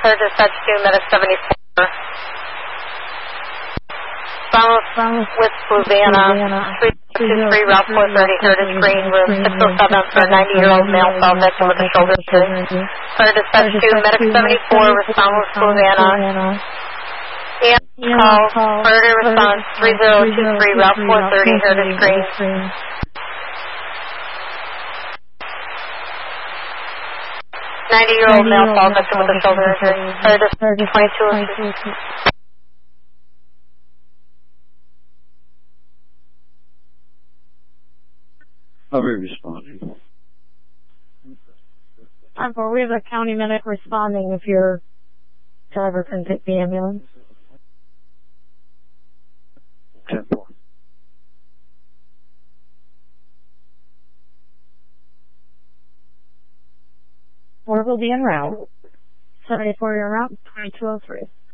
Fire dispatch 2, medic 74. Vamos with Fluvanna, 323 Route 430, Heritage Green, room 607 for a 90-year-old male fell victim with a shoulder injury. Fire dispatch 2, medic 74, respond with Fluvanna. EMS call, further response 3023 Route 430, Heritage Green. 90-year-old male fall victim with a shoulder injury. Fire dispatch 2202. I'll be responding. We have a county medic responding if your driver can take the ambulance. 10-4. Or will be en route. 74 en route, 2203.